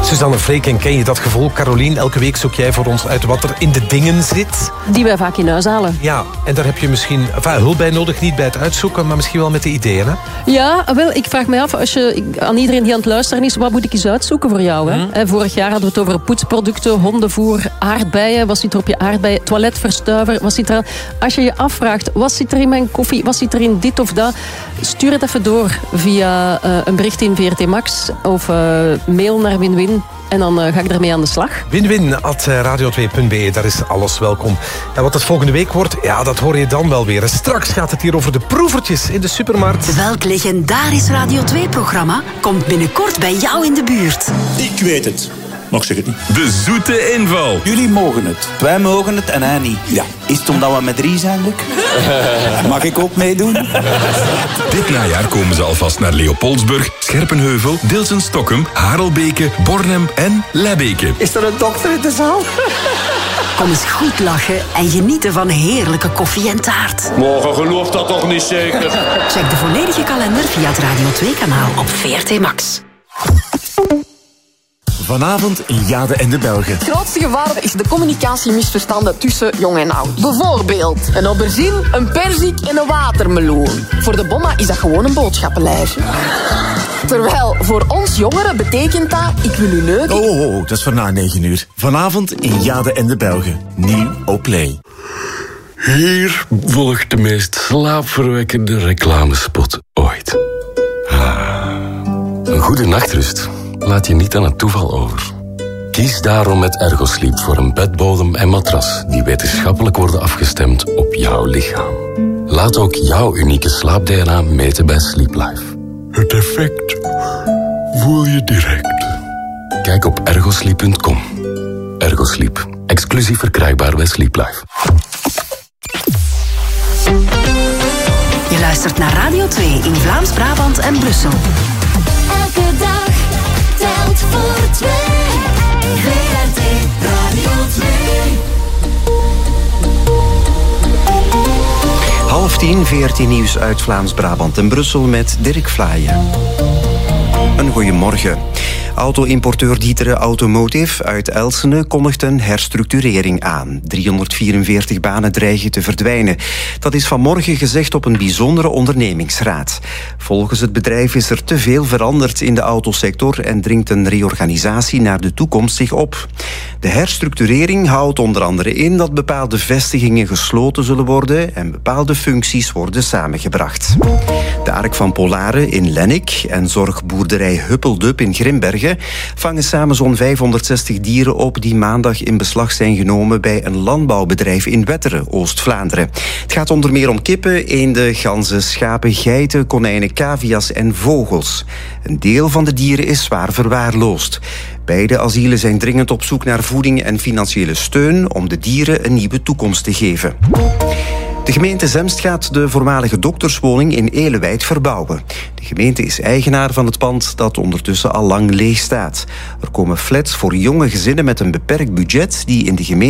Suzanne Freek, ken je dat gevoel? Carolien, elke week zoek jij voor ons uit wat er in de dingen zit. Die wij vaak in huis halen. Ja, en daar heb je misschien hulp bij nodig. Niet bij het uitzoeken, maar misschien wel met de ideeën. Hè? Ja, wel, ik vraag me af, aan iedereen die aan het luisteren is, wat moet ik eens uitzoeken voor jou? Hè? Vorig jaar hadden we het over poetsproducten, hondenvoer, aardbeien. Wat zit er op je aardbeien? Toiletverstuiver, wat zit er aan? Als je je afvraagt, wat zit er in mijn koffie? Wat zit er in dit of dat? Stuur het even door via een bericht in VRT Max of mail naar Win-Win. En dan ga ik ermee aan de slag. Winwin@radio2.be, daar is alles welkom. En wat het volgende week wordt, ja, dat hoor je dan wel weer. En straks gaat het hier over de proevertjes in de supermarkt. Welk legendarisch Radio 2-programma komt binnenkort bij jou in de buurt? Ik weet het. Maar ik zeg het niet. De zoete inval. Jullie mogen het. Wij mogen het en hij niet. Ja. Is het omdat we met 3 zijn, Luc? Mag ik ook meedoen? Dit najaar komen ze alvast naar Leopoldsburg, Scherpenheuvel, Dilsen-Stokkem, Harelbeke, Bornem en Lebbeke. Is er een dokter in de zaal? Kom eens goed lachen en genieten van heerlijke koffie en taart. Morgen gelooft dat toch niet zeker? Check de volledige kalender via het Radio 2-kanaal op VRT Max. Vanavond in Jade en de Belgen. Het grootste gevaar is de communicatiemisverstanden tussen jong en oud. Bijvoorbeeld een aubergine, een perzik en een watermeloen. Voor de bomma is dat gewoon een boodschappenlijstje. Terwijl voor ons jongeren betekent dat, ik wil u neuken. Oh, dat is voor na 9 uur. Vanavond in Jade en de Belgen. Nieuw op Play. Hier volgt de meest slaapverwekkende reclamespot ooit. Een goede nachtrust laat je niet aan het toeval over. Kies daarom met Ergosleep voor een bedbodem en matras die wetenschappelijk worden afgestemd op jouw lichaam. Laat ook jouw unieke slaap-DNA meten bij Sleep Life. Het effect voel je direct. Kijk op ergosleep.com. Ergosleep. Exclusief verkrijgbaar bij Sleep Life. Je luistert naar Radio 2 in Vlaams-Brabant en Brussel. Elke dag telt voor 2. VRT Radio 2. 9:30 VRT Nieuws uit Vlaams-Brabant en Brussel met Dirk Vlaaien. Een goeiemorgen. Auto-importeur D'Ieteren Automotive uit Elsene kondigt een herstructurering aan. 344 banen dreigen te verdwijnen. Dat is vanmorgen gezegd op een bijzondere ondernemingsraad. Volgens het bedrijf is er te veel veranderd in de autosector en dringt een reorganisatie naar de toekomst zich op. De herstructurering houdt onder andere in dat bepaalde vestigingen gesloten zullen worden en bepaalde functies worden samengebracht. De Ark van Polaren in Lennik en zorgboerderij Huppeldub in Grimbergen vangen samen zo'n 560 dieren op die maandag in beslag zijn genomen bij een landbouwbedrijf in Wetteren, Oost-Vlaanderen. Het gaat onder meer om kippen, eenden, ganzen, schapen, geiten, konijnen, cavia's en vogels. Een deel van de dieren is zwaar verwaarloosd. Beide asielen zijn dringend op zoek naar voeding en financiële steun om de dieren een nieuwe toekomst te geven. De gemeente Zemst gaat de voormalige dokterswoning in Elewijd verbouwen. De gemeente is eigenaar van het pand dat ondertussen al lang leeg staat. Er komen flats voor jonge gezinnen met een beperkt budget die in de gemeente